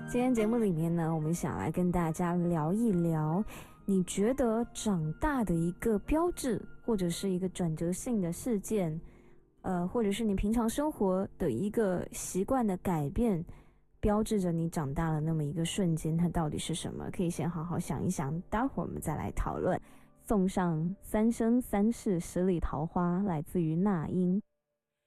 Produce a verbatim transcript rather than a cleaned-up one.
今天节目里面呢，我们想来跟大家聊一聊，你觉得长大的一个标志，或者是一个转折性的事件，呃，或者是你平常生活的一个习惯的改变，标志着你长大了那么一个瞬间，它到底是什么？可以先好好想一想，待会儿我们再来讨论。送上三生三世十里桃花，来自于那英。